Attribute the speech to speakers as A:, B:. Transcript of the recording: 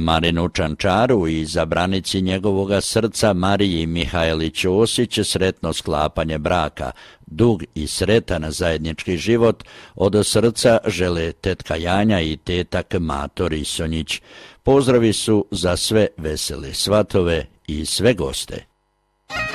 A: Marinu Čančaru i zabranici njegovoga srca Mariji Mihajli Ćosić sretno sklapanje braka, dug i sretan zajednički život, od srca žele tetka Janja i tetak Mato Risonjić. Pozdravi su za sve vesele svatove i sve goste.